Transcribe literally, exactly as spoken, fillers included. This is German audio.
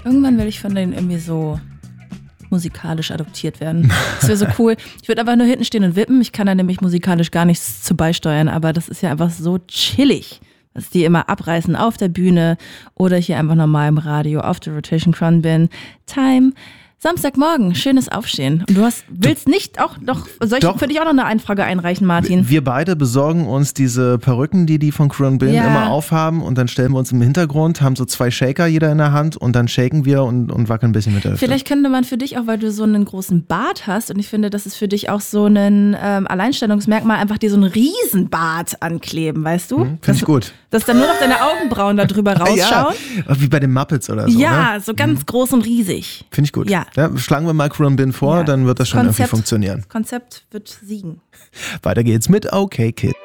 Irgendwann will ich von denen irgendwie so musikalisch adoptiert werden. Das wäre so cool. Ich würde einfach nur hinten stehen und wippen. Ich kann da nämlich musikalisch gar nichts zu beisteuern, aber das ist ja einfach so chillig, dass die immer abreißen auf der Bühne oder hier einfach normal im Radio auf der Rotation Crown bin. Time. Samstagmorgen, schönes Aufstehen. Und du hast, willst nicht auch noch, soll ich Doch. für dich auch noch eine Einfrage einreichen, Martin? Wir beide besorgen uns diese Perücken, die die von Crown Bin Ja. immer aufhaben und dann stellen wir uns im Hintergrund, haben so zwei Shaker jeder in der Hand und dann shaken wir und, und wackeln ein bisschen mit der Hüfte. Vielleicht könnte man für dich auch, weil du so einen großen Bart hast und ich finde, das ist für dich auch so ein ähm, Alleinstellungsmerkmal, einfach dir so einen Riesenbart ankleben, weißt du? Hm, Finde ich gut. Dass dann nur noch deine Augenbrauen da drüber rausschauen. Ja, wie bei den Muppets oder so. Ja, ne? so ganz groß und riesig. Finde ich gut. Ja. Ja, schlagen wir mal Crown Bin vor, Ja. dann wird das schon Konzept- irgendwie funktionieren. Das Konzept wird siegen. Weiter geht's mit Okay Kid.